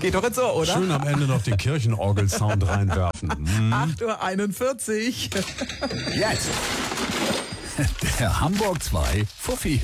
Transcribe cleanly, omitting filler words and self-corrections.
Geht doch jetzt so, oder? Schön am Ende noch den Kirchenorgel-Sound reinwerfen. 8:41 Uhr. Jetzt. Der Hamburg 2 Fuffi.